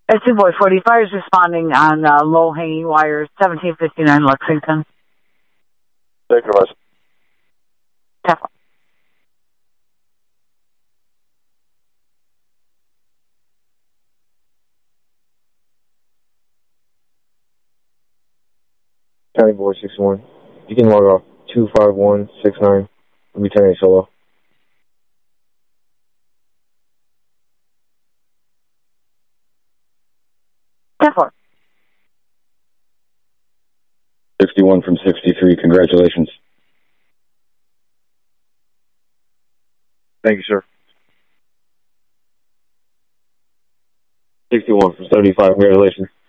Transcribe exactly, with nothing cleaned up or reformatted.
It's your boy, forty-five is responding on uh, low-hanging wire, seventeen fifty-nine Lexington. Thank you very much. Definitely. County Board six one. You can log off two five one six nine. Lieutenant Solo. Definitely. sixty-one from sixty-three. Congratulations. Thank you, sir. sixty-one from seventy-five. Congratulations.